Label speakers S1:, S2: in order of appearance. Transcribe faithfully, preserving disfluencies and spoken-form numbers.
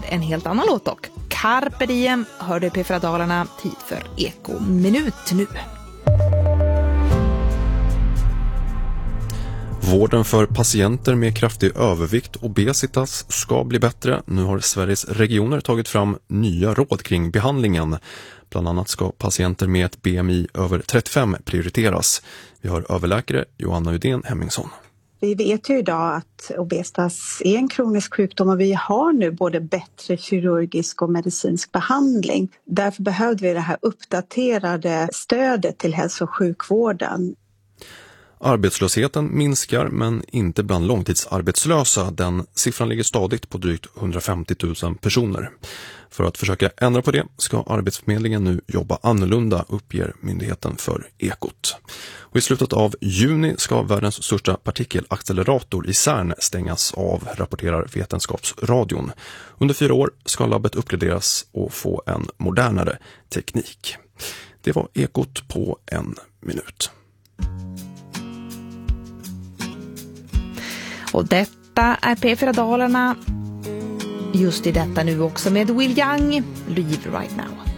S1: en helt annan låt dock. Carpe Diem hörde P fyra Dalarna, tid för Ekominut nu.
S2: Vården för patienter med kraftig övervikt och obesitas ska bli bättre. Nu har Sveriges regioner tagit fram nya råd kring behandlingen. Bland annat ska patienter med ett B M I över trettiofem prioriteras. Vi har överläkare Johanna Udén Hemmingsson.
S3: Vi vet ju idag att obesitas är en kronisk sjukdom och vi har nu både bättre kirurgisk och medicinsk behandling. Därför behövde vi det här uppdaterade stödet till hälso- och sjukvården.
S2: Arbetslösheten minskar men inte bland långtidsarbetslösa. Den siffran ligger stadigt på drygt hundrafemtio tusen personer. För att försöka ändra på det ska Arbetsförmedlingen nu jobba annorlunda, uppger Myndigheten för Ekot. Och i slutet av juni ska världens största partikelaccelerator i CERN stängas av, rapporterar Vetenskapsradion. Under fyra år ska labbet uppgraderas och få en modernare teknik. Det var Ekot på en minut.
S1: Och detta är P fyra Dalarna. Just i detta nu också med Will Young, Leave Right Now.